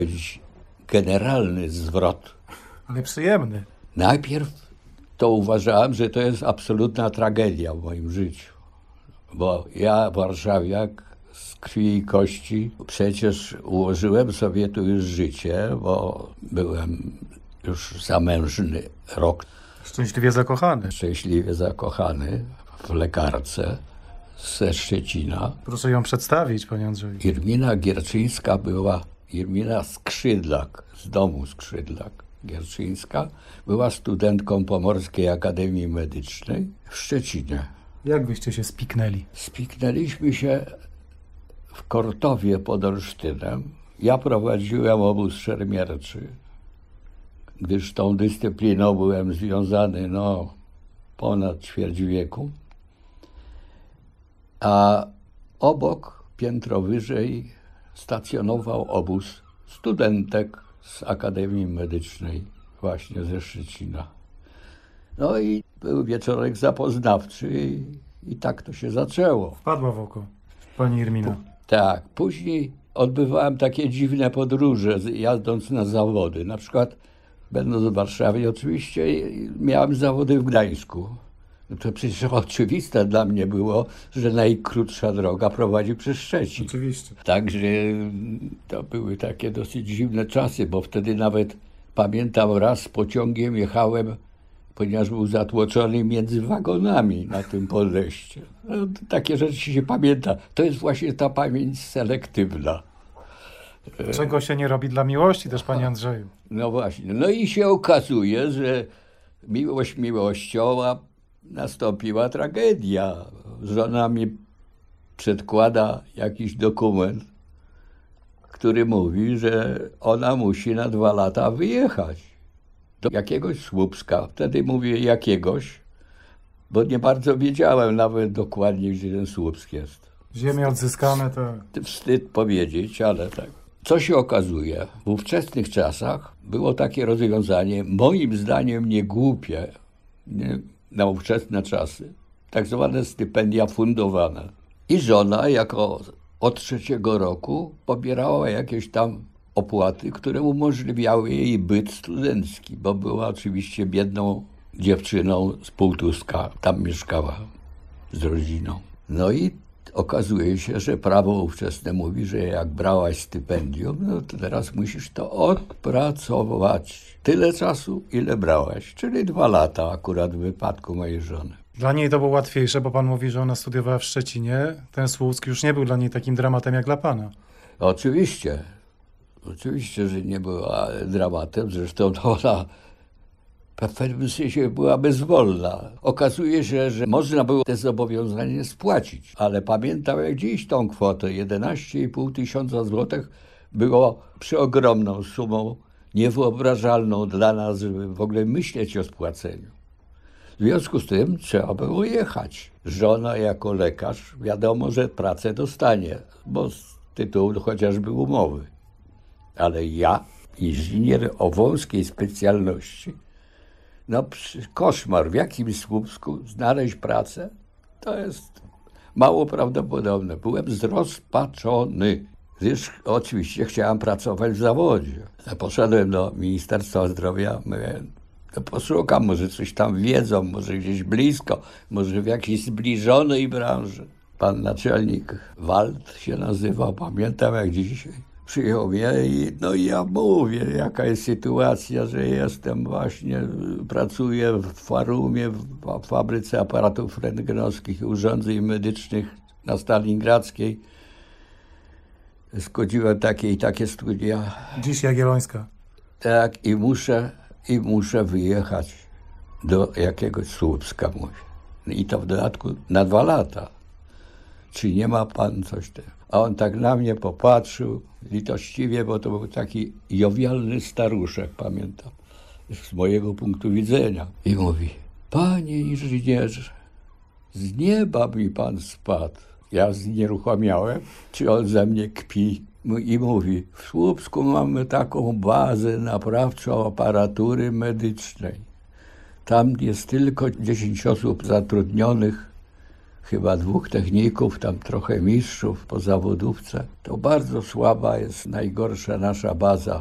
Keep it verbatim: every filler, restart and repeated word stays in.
generalny zwrot. Ale przyjemny. Najpierw to uważałem, że to jest absolutna tragedia w moim życiu. Bo ja, warszawiak z krwi i kości, przecież ułożyłem sobie tu już życie, bo byłem już zamężny rok. Szczęśliwie zakochany. Szczęśliwie zakochany w lekarce ze Szczecina. Proszę ją przedstawić, panie Andrzeju. Irmina Gierczyńska była, Irmina Skrzydlak, z domu Skrzydlak Gierczyńska, była studentką Pomorskiej Akademii Medycznej w Szczecinie. Jak wyście się spiknęli? Spiknęliśmy się w Kortowie pod Olsztynem. Ja prowadziłem obóz szermierczy, gdyż tą dyscypliną byłem związany no, ponad ćwierć wieku. A obok, piętro wyżej, stacjonował obóz studentek z Akademii Medycznej właśnie ze Szczecina. No i był wieczorek zapoznawczy i, i tak to się zaczęło. Wpadła w oko pani Irmina. Tak, później odbywałem takie dziwne podróże, jadąc na zawody. Na przykład, będąc w Warszawie, oczywiście miałem zawody w Gdańsku. To przecież oczywiste dla mnie było, że najkrótsza droga prowadzi przez Szczecin. Oczywiście. Także to były takie dosyć dziwne czasy, bo wtedy nawet pamiętam raz pociągiem jechałem, ponieważ był zatłoczony między wagonami na tym podejściu. No, takie rzeczy się pamięta. To jest właśnie ta pamięć selektywna. Czego się nie robi dla miłości też, panie Andrzeju? No właśnie. No i się okazuje, że miłość miłością, a nastąpiła tragedia. Żona mi przedkłada jakiś dokument, który mówi, że ona musi na dwa lata wyjechać do jakiegoś Słupska. Wtedy mówię jakiegoś, bo nie bardzo wiedziałem nawet dokładnie, gdzie ten Słupsk jest. Ziemie odzyskane to... Wstyd powiedzieć, ale tak. Co się okazuje? W ówczesnych czasach było takie rozwiązanie, moim zdaniem nie głupie, nie, na ówczesne czasy, tak zwane stypendia fundowane. I żona jako od trzeciego roku pobierała jakieś tam opłaty, które umożliwiały jej byt studencki, bo była oczywiście biedną dziewczyną z Półtuska, tam mieszkała z rodziną. No i okazuje się, że prawo ówczesne mówi, że jak brałaś stypendium, no to teraz musisz to odpracować tyle czasu, ile brałaś, czyli dwa lata akurat w wypadku mojej żony. Dla niej to było łatwiejsze, bo pan mówi, że ona studiowała w Szczecinie. Ten Słupsk już nie był dla niej takim dramatem jak dla pana. Oczywiście. Oczywiście, że nie była dramatem. Zresztą ona w pewnym sensie była bezwolna. Okazuje się, że można było te zobowiązanie spłacić, ale pamiętam jak dziś tą kwotę. jedenaście i pół tysiąca złotych było przeogromną sumą, niewyobrażalną dla nas, żeby w ogóle myśleć o spłaceniu. W związku z tym trzeba było jechać. Żona jako lekarz wiadomo, że pracę dostanie, bo z tytułu chociażby umowy. Ale ja, inżynier o wąskiej specjalności, no koszmar, w jakim Słupsku znaleźć pracę, to jest mało prawdopodobne. Byłem zrozpaczony, gdyż oczywiście chciałem pracować w zawodzie. Poszedłem do Ministerstwa Zdrowia, mówię, to poszukam, może coś tam wiedzą, może gdzieś blisko, może w jakiejś zbliżonej branży. Pan naczelnik Wald się nazywał, pamiętam jak dzisiaj. Przyjął mnie i no i ja mówię, jaka jest sytuacja, że jestem właśnie, pracuję w Farumie, w fabryce aparatów rentgenowskich i urządzeń medycznych na Stalingradzkiej. Zgodziłem takie i takie studia. Dziś Jagiellońska. Tak, i muszę, i muszę wyjechać do jakiegoś Słupska, mówię. I to w dodatku na dwa lata. Czy nie ma pan coś tam? A on tak na mnie popatrzył litościwie, bo to był taki jowialny staruszek, pamiętam, z mojego punktu widzenia. I mówi, panie inżynierze, z nieba mi pan spadł. Ja znieruchomiałem, czy on ze mnie kpi. I mówi, w Słupsku mamy taką bazę naprawczą aparatury medycznej. Tam jest tylko dziesięć osób zatrudnionych chyba dwóch techników, tam trochę mistrzów po zawodówce. To bardzo słaba jest najgorsza nasza baza.